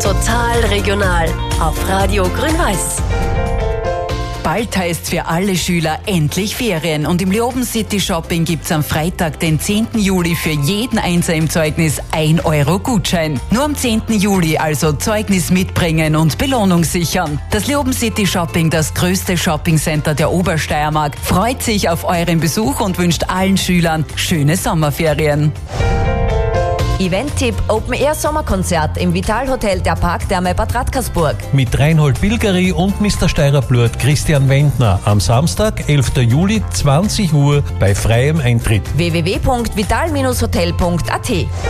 Total regional auf Radio Grün-Weiß. Bald heißt für alle Schüler endlich Ferien und im Leoben City Shopping gibt's am Freitag, den 10. Juli für jeden Einser im Zeugnis 1 Euro Gutschein. Nur am 10. Juli also Zeugnis mitbringen und Belohnung sichern. Das Leoben City Shopping, das größte Shoppingcenter der Obersteiermark, freut sich auf euren Besuch und wünscht allen Schülern schöne Sommerferien. Event-Tipp: Open-Air-Sommerkonzert im Vital-Hotel der Parktherme Bad Radkersburg. Mit Reinhold Bilgeri und Mr. Steirer-Blut Christian Wendner am Samstag, 11. Juli, 20 Uhr bei freiem Eintritt. www.vital-hotel.at.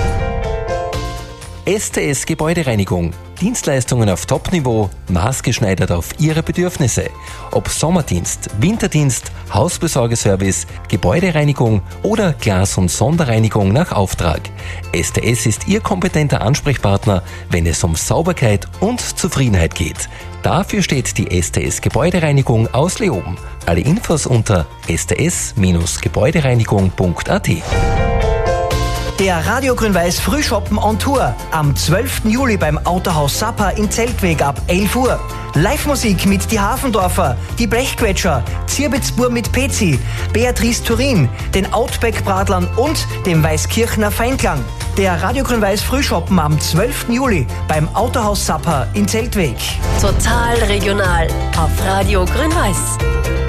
STS Gebäudereinigung. Dienstleistungen auf Top-Niveau, maßgeschneidert auf Ihre Bedürfnisse. Ob Sommerdienst, Winterdienst, Hausbesorgeservice, Gebäudereinigung oder Glas- und Sonderreinigung nach Auftrag. STS ist Ihr kompetenter Ansprechpartner, wenn es um Sauberkeit und Zufriedenheit geht. Dafür steht die STS Gebäudereinigung aus Leoben. Alle Infos unter sts-gebäudereinigung.at. Der Radio Grün-Weiß Frühshoppen on Tour am 12. Juli beim Autohaus Sappa in Zeltweg ab 11 Uhr. Live-Musik mit die Hafendorfer, die Blechquetscher, Zirbitzbur mit Pezi, Beatrice Turin, den Outback-Bradlern und dem Weißkirchner Feinklang. Der Radio Grün-Weiß Frühshoppen am 12. Juli beim Autohaus Sappa in Zeltweg. Total regional auf Radio Grün-Weiß.